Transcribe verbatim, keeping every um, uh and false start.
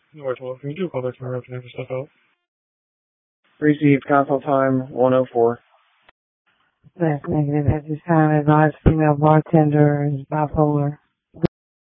North Wolf, you do call back tomorrow afternoon for stuff out. Received console time one oh four. That's negative. At this time, advised female bartender is bipolar.